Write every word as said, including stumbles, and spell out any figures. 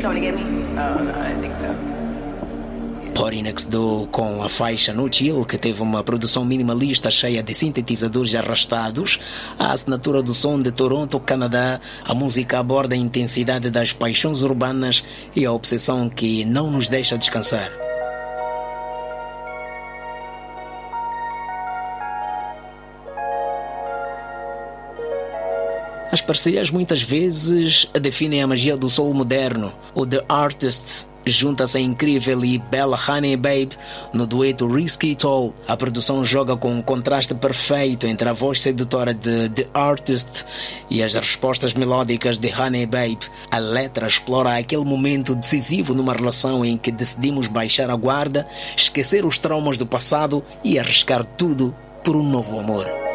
Trying to get me? Oh, no, I didn't think so. Party Next Door com a faixa No Chill, que teve uma produção minimalista cheia de sintetizadores arrastados, a assinatura do som de Toronto, Canadá. A música aborda a intensidade das paixões urbanas e a obsessão que não nos deixa descansar. As parcerias muitas vezes definem a magia do soul moderno. O The Artist junta-se à incrível e bela Honey Babe no dueto Risky Toll. A produção joga com um contraste perfeito entre a voz sedutora de The Artist e as respostas melódicas de Honey Babe. A letra explora aquele momento decisivo numa relação em que decidimos baixar a guarda, esquecer os traumas do passado e arriscar tudo por um novo amor.